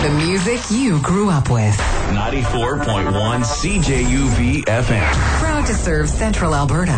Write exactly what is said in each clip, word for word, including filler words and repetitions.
The music you grew up with. ninety-four point one C J U V F M. Proud to serve Central Alberta.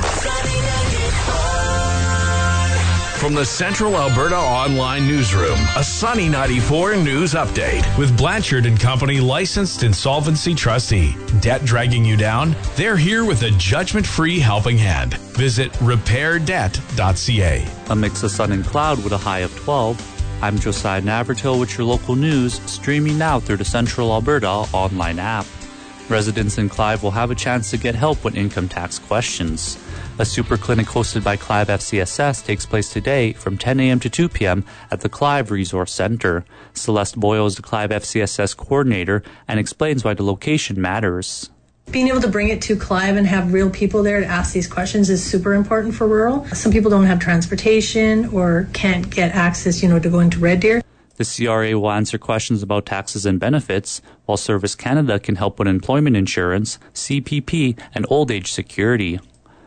From the Central Alberta Online Newsroom, a Sunny ninety-four news update. With Blanchard and Company, licensed insolvency trustee. Debt dragging you down? They're here with a judgment-free helping hand. Visit repair debt dot c a. A mix of sun and cloud with a high of twelve. I'm Josiah Navertil with your local news, streaming now through the Central Alberta online app. Residents in Clive will have a chance to get help with income tax questions. A super clinic hosted by Clive F C S S takes place today from ten a.m. to two p.m. at the Clive Resource Centre. Celeste Boyle is the Clive F C S S coordinator and explains why the location matters. Being able to bring it to Clive and have real people there to ask these questions is super important for rural. Some people don't have transportation or can't get access, you know, to go into Red Deer. The C R A will answer questions about taxes and benefits, while Service Canada can help with employment insurance, C P P, and old age security.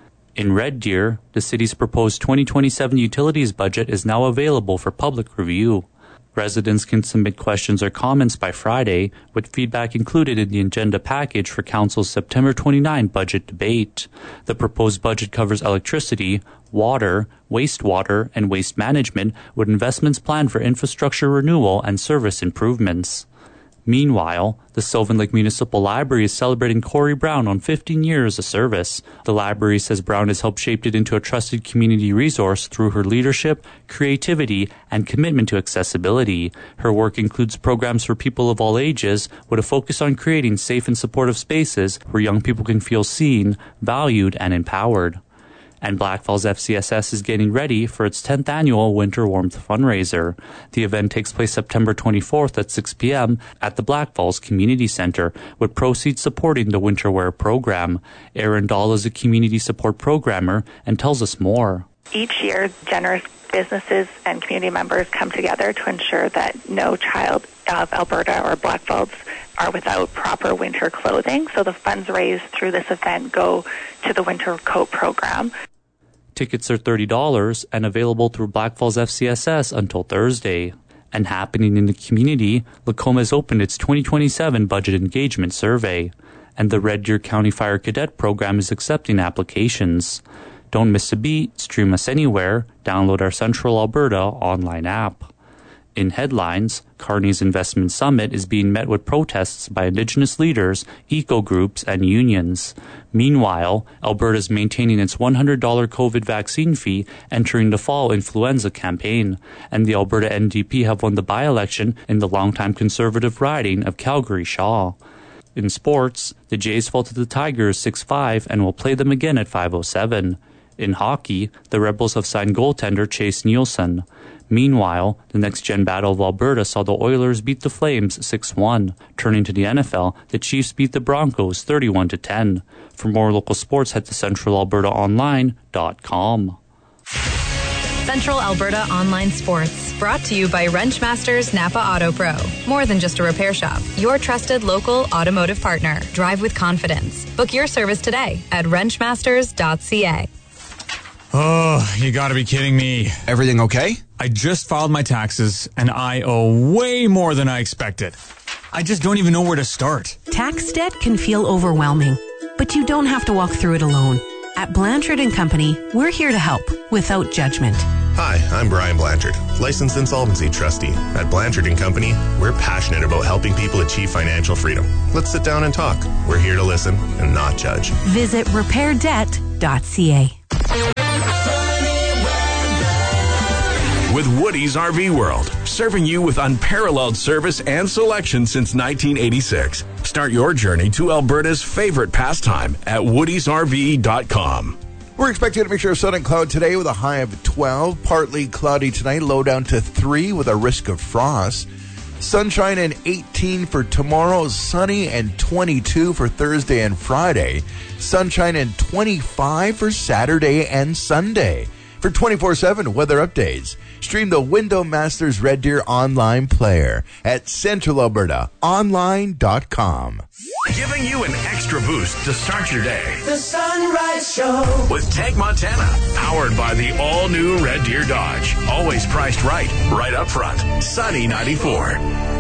In Red Deer, the city's proposed twenty twenty-seven utilities budget is now available for public review. Residents can submit questions or comments by Friday, with feedback included in the agenda package for Council's September twenty-ninth budget debate. The proposed budget covers electricity, water, wastewater, and waste management, with investments planned for infrastructure renewal and service improvements. Meanwhile, the Sylvan Lake Municipal Library is celebrating Corey Brown on fifteen years of service. The library says Brown has helped shape it into a trusted community resource through her leadership, creativity, and commitment to accessibility. Her work includes programs for people of all ages, with a focus on creating safe and supportive spaces where young people can feel seen, valued, and empowered. And Black Falls F C S S is getting ready for its tenth annual Winter Warmth fundraiser. The event takes place September twenty-fourth at six p.m. at the Black Falls Community Center, with proceeds supporting the Winter Wear program. Erin Dahl is a community support programmer and tells us more. Each year, generous businesses and community members come together to ensure that no child of Alberta or Black Falls are without proper winter clothing. So the funds raised through this event go to the Winter Coat program. Tickets are thirty dollars and available through Black Falls F C S S until Thursday. And happening in the community, Lacombe has opened its twenty twenty-seven Budget Engagement Survey, and the Red Deer County Fire Cadet Program is accepting applications. Don't miss a beat, stream us anywhere, download our Central Alberta online app. In headlines, Carney's Investment Summit is being met with protests by Indigenous leaders, eco-groups, and unions. Meanwhile, Alberta is maintaining its one hundred dollars COVID vaccine fee entering the fall influenza campaign, and the Alberta N D P have won the by-election in the longtime Conservative riding of Calgary-Shaw. In sports, the Jays fell to the Tigers six five and will play them again at five oh seven. In hockey, the Rebels have signed goaltender Chase Nielsen. Meanwhile, the next-gen battle of Alberta saw the Oilers beat the Flames six one. Turning to the N F L, the Chiefs beat the Broncos thirty-one to ten. For more local sports, head to central alberta online dot com. Central Alberta Online Sports, brought to you by Wrenchmasters Napa Auto Pro. More than just a repair shop, your trusted local automotive partner. Drive with confidence. Book your service today at wrenchmasters dot c a. Oh, you gotta be kidding me. Everything okay? I just filed my taxes, and I owe way more than I expected. I just don't even know where to start. Tax debt can feel overwhelming, but you don't have to walk through it alone. At Blanchard and Company, we're here to help without judgment. Hi, I'm Brian Blanchard, licensed insolvency trustee. At Blanchard and Company, we're passionate about helping people achieve financial freedom. Let's sit down and talk. We're here to listen and not judge. Visit repair debt dot c a. With Woody's R V World, serving you with unparalleled service and selection since nineteen eighty-six. Start your journey to Alberta's favorite pastime at woodies r v dot com. We're expecting a mixture of sun and cloud today with a high of twelve. Partly cloudy tonight, low down to three with a risk of frost. Sunshine and eighteen for tomorrow. Sunny and twenty-two for Thursday and Friday. Sunshine and twenty-five for Saturday and Sunday. For twenty-four seven weather updates, stream the Window Masters Red Deer online player at central alberta online dot com. Giving you an extra boost to start your day. The Sunrise Show with Tank Montana, powered by the all-new Red Deer Dodge. Always priced right, right up front. Sunny ninety-four.